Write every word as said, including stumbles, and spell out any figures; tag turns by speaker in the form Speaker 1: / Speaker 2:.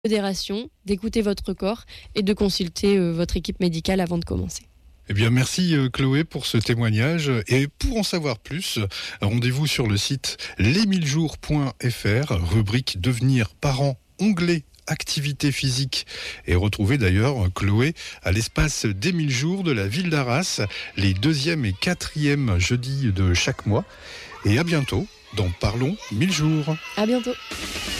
Speaker 1: modération, d'écouter votre corps et de consulter euh, votre équipe médicale avant de commencer.
Speaker 2: Eh bien, merci Chloé pour ce témoignage. Et pour en savoir plus, rendez-vous sur le site les mille jours point f r, rubrique Devenir parent, onglet activité physique. Et retrouvez d'ailleurs Chloé à l'espace des mille jours de la ville d'Arras, les deuxième et quatrième jeudis de chaque mois. Et à bientôt dans Parlons mille jours.
Speaker 1: À bientôt.